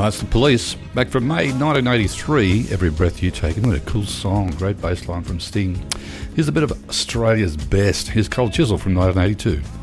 It's the Police, back from May 1983, Every Breath You Take. What a cool song, great bass line from Sting. Here's a bit of Australia's best. Here's Cold Chisel from 1982.